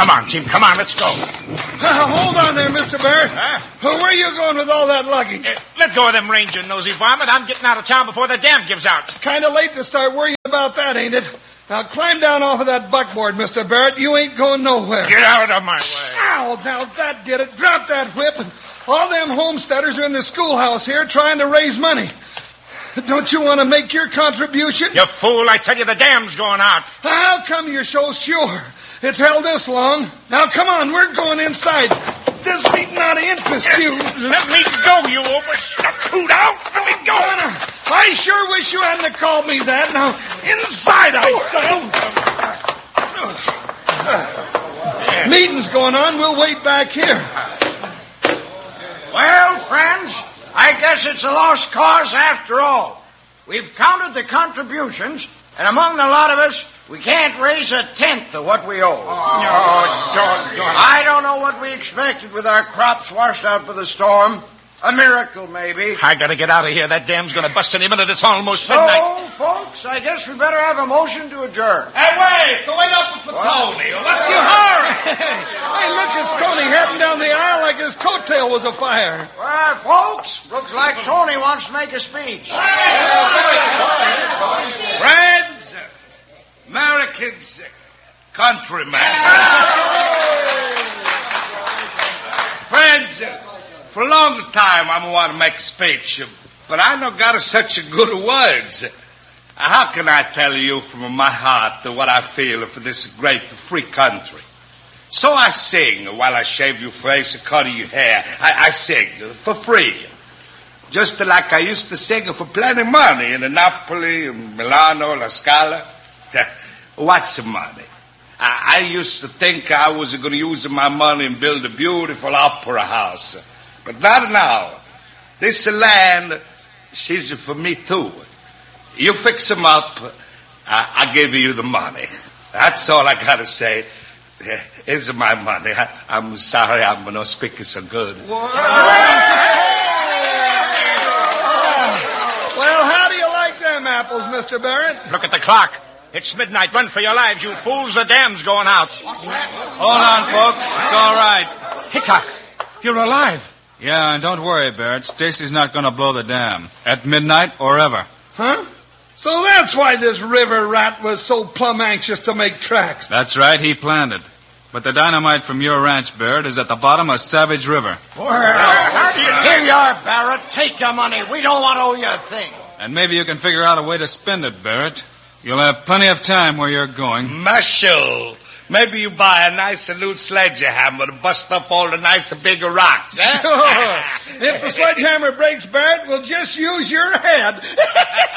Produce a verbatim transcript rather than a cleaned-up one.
Come on, Jim. Come on, let's go. Uh, hold on there, Mister Barrett. Huh? Uh, where are you going with all that luggage? Uh, let go of them Ranger nosy varmint. I'm getting out of town before the dam gives out. Kind of late to start worrying about that, ain't it? Now, climb down off of that buckboard, Mister Barrett. You ain't going nowhere. Get out of my way. Ow, now that did it. Drop that whip. All them homesteaders are in the schoolhouse here trying to raise money. Don't you want to make your contribution? You fool, I tell you the dam's going out. How come you're so sure? It's held this long. Now, come on, we're going inside. This meeting ought to interest you. Let me go, you overstuffed hoot out. Let me go. I sure wish you hadn't have called me that. Now, inside I say. Meeting's going on. We'll wait back here. Well, friends, I guess it's a lost cause after all. We've counted the contributions, and among the lot of us, we can't raise a tenth of what we owe. Oh, don't, don't. I don't know what we expected with our crops washed out by the storm. A miracle, maybe. I gotta get out of here. That dam's gonna bust any minute. It's almost So, midnight. folks, I guess we better have a motion to adjourn. Hey, wait! Go wait up for Tony. What's your hurry? Hey, look, it's Tony heading down the aisle like his coattail was afire. Well, folks, looks like Tony wants to make a speech. Friends, Americans, countrymen. Friends, for a long time I want to make a speech, but I don't got such a good words. How can I tell you from my heart what I feel for this great free country? So I sing while I shave your face and cut your hair. I, I sing for free. Just like I used to sing for plenty of money in Napoli, Milano, La Scala. What's the money? I, I used to think I was going to use my money and build a beautiful opera house. But not now. This land, she's for me too. You fix them up, I, I give you the money. That's all I got to say. Here's my money. I, I'm sorry I'm not speaking so good. Well, how do you like them apples, Mister Barrett? Look at the clock. It's midnight. Run for your lives, you fools. The dam's going out. Hold on, folks. It's all right. Hickok, you're alive. Yeah, and don't worry, Barrett. Stacy's not going to blow the dam. At midnight or ever. Huh? So that's why this river rat was so plumb anxious to make tracks. That's right, he planned it. But the dynamite from your ranch, Barrett, is at the bottom of Savage River. Well, here you are, Barrett. Take your money. We don't want to owe you a thing. And maybe you can figure out a way to spend it, Barrett. You'll have plenty of time where you're going. Marshal, maybe you buy a nice new sledgehammer to bust up all the nice bigger rocks. Eh? Sure. If the sledgehammer breaks, Barrett, we'll just use your head.